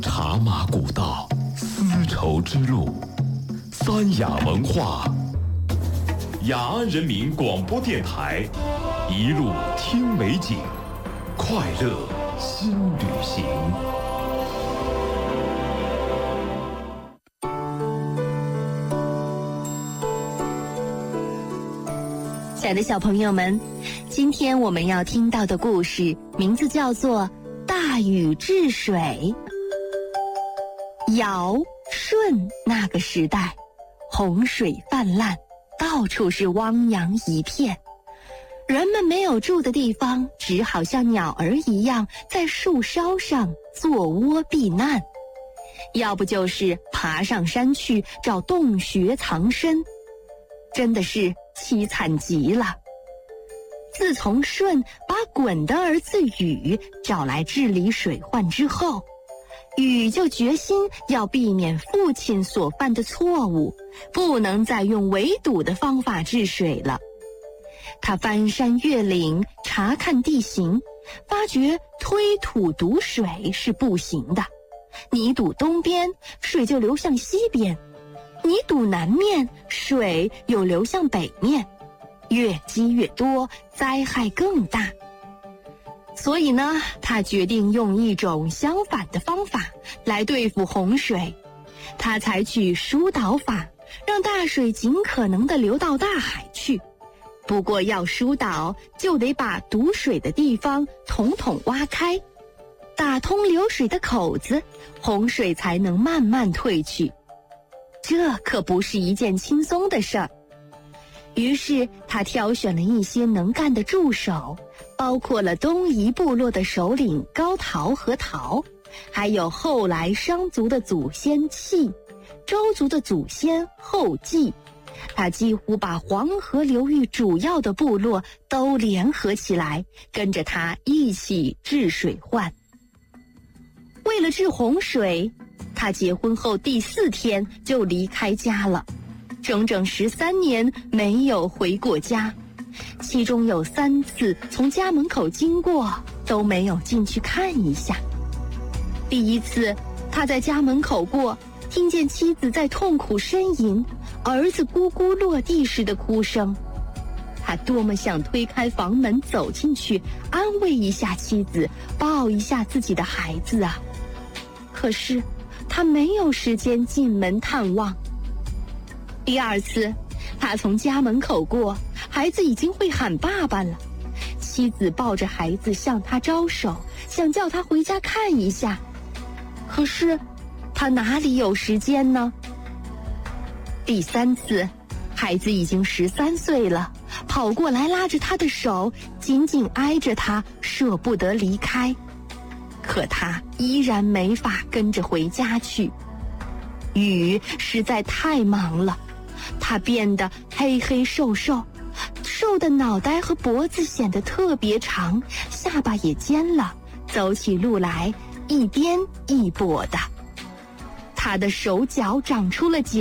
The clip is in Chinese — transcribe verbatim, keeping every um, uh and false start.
茶马古道，丝绸之路，三雅文化。雅安人民广播电台，一路听美景，快乐新旅行。 亲爱的小朋友们，今天我们要听到的故事名字叫做《大禹治水》。尧舜那个时代，洪水泛滥，到处是汪洋一片，人们没有住的地方，只好像鸟儿一样在树梢上做窝避难，要不就是爬上山去找洞穴藏身，真的是凄惨极了。自从舜把鲧的儿子禹找来治理水患之后，禹就决心要避免父亲所犯的错误，不能再用围堵的方法治水了。他翻山越岭，查看地形，发觉推土堵水是不行的。你堵东边，水就流向西边；你堵南面，水又流向北面，越积越多，灾害更大。所以呢，他决定用一种相反的方法来对付洪水。他采取疏导法，让大水尽可能地流到大海去。不过要疏导，就得把堵水的地方统统挖开，打通流水的口子，洪水才能慢慢退去。这可不是一件轻松的事儿。于是他挑选了一些能干的助手，包括了东夷部落的首领高陶和陶，还有后来商族的祖先契，周族的祖先后稷。他几乎把黄河流域主要的部落都联合起来，跟着他一起治水患。为了治洪水，他结婚后第四天就离开家了，整整十三年没有回过家，其中有三次从家门口经过都没有进去看一下。第一次，他在家门口过，听见妻子在痛苦呻吟，儿子咕咕落地时的哭声。他多么想推开房门走进去，安慰一下妻子，抱一下自己的孩子啊！可是他没有时间进门探望。第二次，他从家门口过，孩子已经会喊爸爸了。妻子抱着孩子向他招手，想叫他回家看一下。可是他哪里有时间呢？第三次，孩子已经十三岁了，跑过来拉着他的手，紧紧挨着他，舍不得离开。可他依然没法跟着回家去。禹实在太忙了，他变得黑黑瘦瘦，瘦的脑袋和脖子显得特别长，下巴也尖了，走起路来一颠一跛的。他的手脚长出了茧。